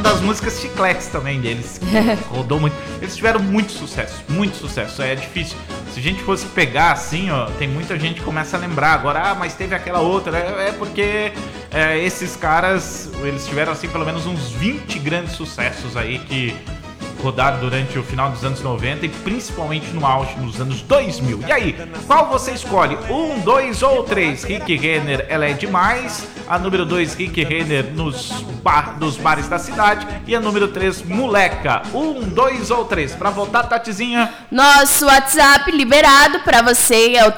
das músicas chicletes também deles. Rodou muito. Eles tiveram muito sucesso. É difícil. Se a gente fosse pegar assim, ó, tem muita gente que começa a lembrar agora, mas teve aquela outra. Porque esses caras, eles tiveram assim pelo menos uns 20 grandes sucessos aí que rodaram durante o final dos anos 90 e principalmente no auge nos anos 2000. E aí, qual você escolhe? 1, 2 ou 3? Rick Renner, Ela é Demais. A número 2, Rick Renner nos bares da cidade. E a número 3, Moleca. 1, 2 ou 3? Pra votar, Tatizinha. Nosso WhatsApp liberado pra você é o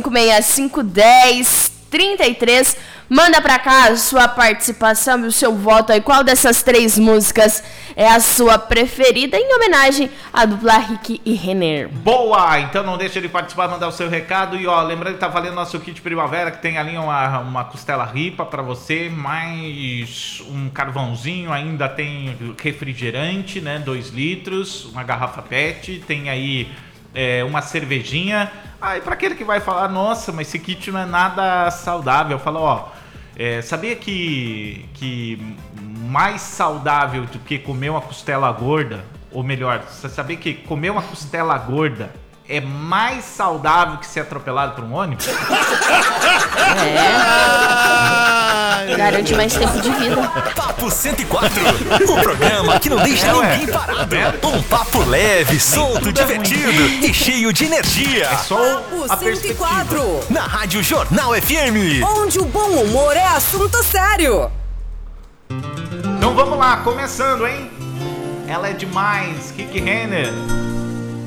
35651033. Manda pra cá a sua participação e o seu voto aí. Qual dessas 3 músicas é a sua preferida em homenagem à dupla Rick e Renner? Boa! Então não deixa de participar, mandar o seu recado. E ó, lembrando que tá valendo nosso kit primavera, que tem ali uma costela ripa pra você, mais um carvãozinho, ainda tem refrigerante, né? 2 litros, uma garrafa PET, tem aí uma cervejinha. Aí pra aquele que vai falar, nossa, mas esse kit não é nada saudável, eu falo, ó, sabia que mais saudável do que comer uma costela gorda, ou melhor, você sabia que comer uma costela gorda é mais saudável que ser atropelado por um ônibus? Garante mais tempo de vida. Papo 104, o programa que não deixa ninguém parado. Um papo leve, solto, divertido e cheio de energia. É só a perspectiva. 104, na Rádio Jornal FM. onde o bom humor é assunto sério. Então vamos lá, começando, hein? Ela é Demais, Rick Renner.